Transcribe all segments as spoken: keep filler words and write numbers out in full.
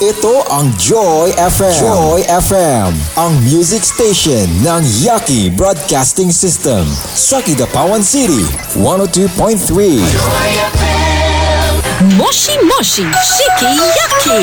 Ito ang Joy F M. Joy F M, ang music station ng Yaki Broadcasting System sa Kidapawan City, one oh two point three. Joy F M. Moshi Moshi Shiki Yaki.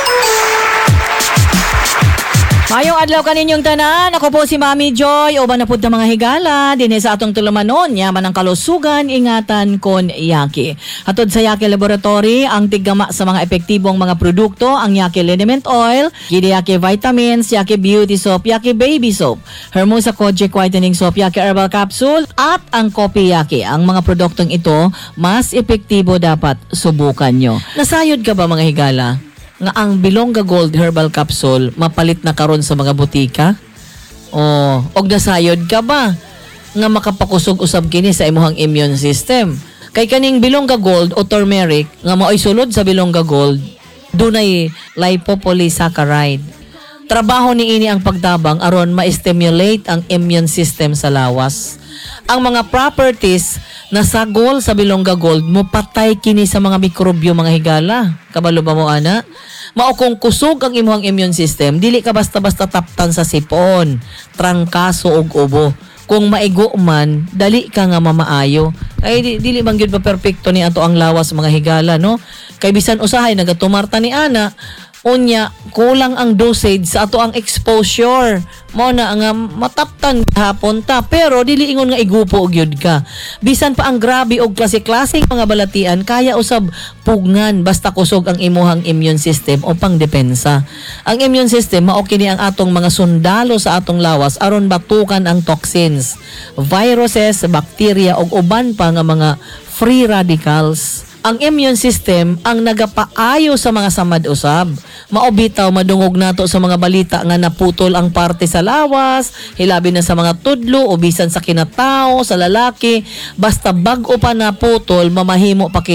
Mayong adlaw kaninyong tanan, ako po si Mami Joy, uban na pud mga higala, din sa atong tulumanon, yaman ang kalusugan, ingatan kon Yaki. Hatod sa Yaki Laboratory, ang tiggama sa mga epektibong mga produkto, ang Yaki Liniment Oil, Gidi Yaki Vitamins, Yaki Beauty Soap, Yaki Baby Soap, Hermosa Kojic Whitening Soap, Yaki Herbal Capsule, at ang Kopi Yaki. Ang mga produktong ito, mas epektibo dapat subukan nyo. Nasayod ka ba mga higala? Nga ang Bilongga Gold Herbal Capsule mapalit na karon sa mga butika? O, og nasayod ka ba? Nga makapakusog usab kini sa imuhang immune system. Kay kaning Bilongga Gold o turmeric nga maoy sulod sa Bilongga Gold, dunay lipopolysaccharide. Trabaho ni ini ang pagtabang aron ma-stimulate ang immune system sa lawas. Ang mga properties na sagol sa Bilongga Gold mo patay kini sa mga mikrobyo mga higala. Kabalo ba mo ana? Mao kung kusog ang imong immune system, dili ka basta-basta taptan sa sipon, trangkaso ug ubo. Kung maigo man, dali ka nga mamaayo. Ay di, dili man gyud ba perpekto ni ato ang lawas mga higala, no? Kay bisan usahay nagatumarta ni ana, unya kulang ang dosage sa ato ang exposure mo na nga mataptan hapon ta pero dili ingon nga igupo gyud ka bisan pa ang grabe og klase-klaseng mga balatian kaya usab pugnan basta kusog ang imuhang immune system o pangdepensa. Ang immune system mao kini ang atong mga sundalo sa atong lawas aron batukan ang toxins, viruses, bacteria ug uban pa nga mga free radicals. Ang immune system ang nagapaayo sa mga samad usab. Maobitaw madungog nato sa mga balita nga naputol ang parte sa lawas, hilabi na sa mga tudlo o bisan sa kinatao, sa lalaki, basta bag-o pa naputol, mamahimo pa